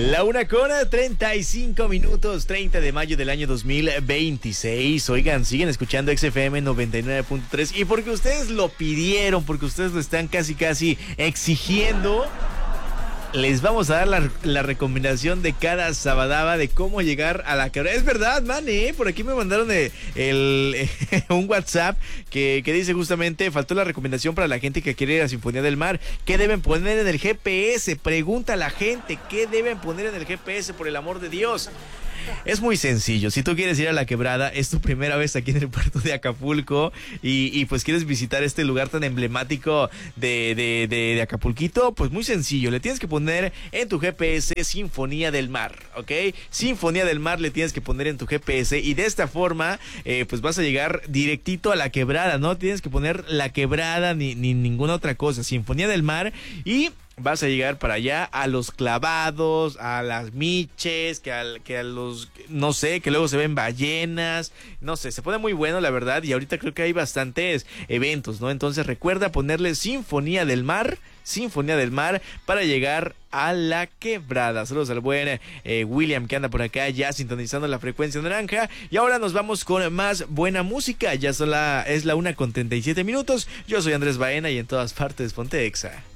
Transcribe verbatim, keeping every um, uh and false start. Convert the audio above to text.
La una con treinta y cinco minutos, treinta de mayo del año dos mil veintiséis. Oigan, siguen escuchando X F M noventa y nueve punto tres y porque ustedes lo pidieron, porque ustedes lo están casi casi exigiendo, les vamos a dar la, la recomendación de cada sabadaba de cómo llegar a la quebrada. Es verdad, man, ¿eh? Por aquí me mandaron el, el, un WhatsApp que, que dice justamente, faltó la recomendación para la gente que quiere ir a Sinfonía del Mar. ¿Qué deben poner en el G P S? Pregunta a la gente, ¿qué deben poner en el G P S, por el amor de Dios? Es muy sencillo. Si tú quieres ir a la quebrada, es tu primera vez aquí en el puerto de Acapulco y, y pues quieres visitar este lugar tan emblemático de, de, de, de Acapulquito, pues muy sencillo. Le tienes que poner en tu G P S Sinfonía del Mar, ¿ok? Sinfonía del Mar le tienes que poner en tu G P S y de esta forma eh, pues vas a llegar directito a la quebrada. No tienes que poner la quebrada ni, ni ninguna otra cosa. Sinfonía del Mar y vas a llegar para allá, a los clavados, a las miches, que, al, que a los, no sé, que luego se ven ballenas, no sé, se pone muy bueno la verdad y ahorita creo que hay bastantes eventos, ¿no? Entonces recuerda ponerle Sinfonía del Mar, Sinfonía del Mar para llegar a la quebrada. Saludos al buen eh, William que anda por acá ya sintonizando la frecuencia naranja. Y ahora nos vamos con más buena música. Ya son la, es la una con treinta y siete minutos. Yo soy Andrés Baena y en todas partes ponte Exa.